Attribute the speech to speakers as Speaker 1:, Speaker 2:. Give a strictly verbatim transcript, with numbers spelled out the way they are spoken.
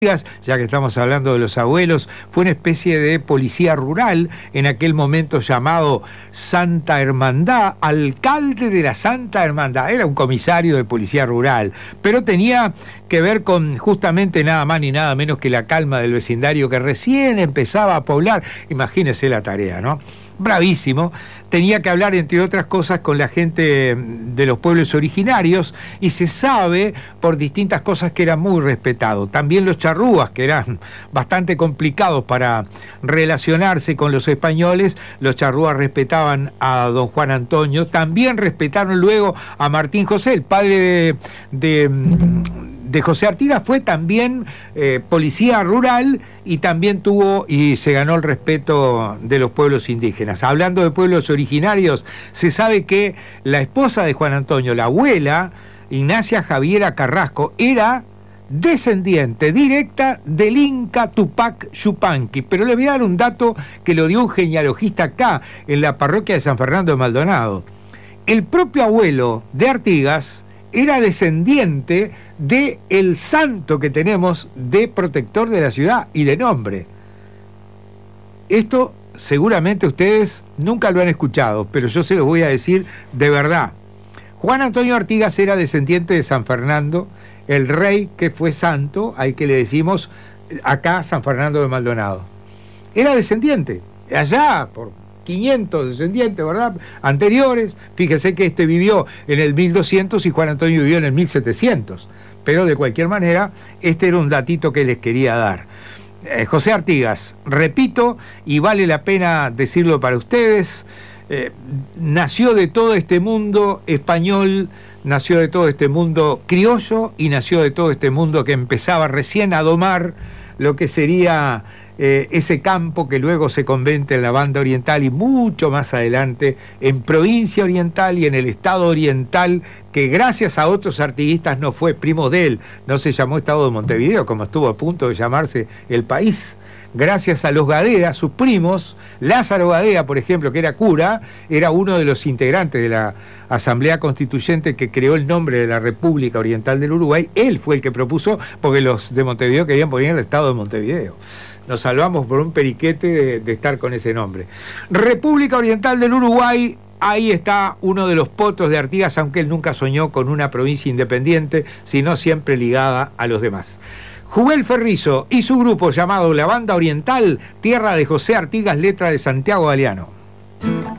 Speaker 1: Ya que estamos hablando de los abuelos, fue una especie de policía rural, en aquel momento llamado Santa Hermandad, alcalde de la Santa Hermandad, era un comisario de policía rural, pero tenía que ver con justamente nada más ni nada menos que la calma del vecindario que recién empezaba a poblar. Imagínese la tarea, ¿no? Bravísimo, tenía que hablar, entre otras cosas, con la gente de los pueblos originarios, y se sabe por distintas cosas que era muy respetado. También los charrúas, que eran bastante complicados para relacionarse con los españoles, los charrúas respetaban a don Juan Antonio, también respetaron luego a Martín José, el padre de... de de José Artigas, fue también eh, policía rural y también tuvo y se ganó el respeto de los pueblos indígenas. Hablando de pueblos originarios, se sabe que la esposa de Juan Antonio, la abuela, Ignacia Javiera Carrasco, era descendiente directa del Inca Tupac Yupanqui. Pero le voy a dar un dato que lo dio un genealogista acá, en la parroquia de San Fernando de Maldonado. El propio abuelo de Artigas era descendiente de el santo que tenemos de protector de la ciudad y de nombre. Esto seguramente ustedes nunca lo han escuchado, pero yo se los voy a decir de verdad. Juan Antonio Artigas era descendiente de San Fernando, el rey que fue santo, al que le decimos acá San Fernando de Maldonado. Era descendiente, allá por quinientos descendientes, ¿verdad?, anteriores. Fíjese que este vivió en el mil doscientos y Juan Antonio vivió en el mil setecientos. Pero de cualquier manera, este era un datito que les quería dar. Eh, José Artigas, repito, y vale la pena decirlo para ustedes, eh, nació de todo este mundo español, nació de todo este mundo criollo y nació de todo este mundo que empezaba recién a domar lo que sería Eh, ese campo que luego se convierte en la banda oriental y mucho más adelante en provincia oriental y en el estado oriental, que gracias a otros artiguistas no fue primo de él, no se llamó estado de Montevideo como estuvo a punto de llamarse el país. Gracias a los Gadea, sus primos, Lázaro Gadea, por ejemplo, que era cura, era uno de los integrantes de la Asamblea Constituyente que creó el nombre de la República Oriental del Uruguay. Él fue el que propuso, porque los de Montevideo querían poner el estado de Montevideo. Nos salvamos por un periquete de, de estar con ese nombre. República Oriental del Uruguay, ahí está uno de los potos de Artigas, aunque él nunca soñó con una provincia independiente, sino siempre ligada a los demás. Jubel Ferrizo y su grupo llamado La Banda Oriental, tierra de José Artigas, letra de Santiago Galeano.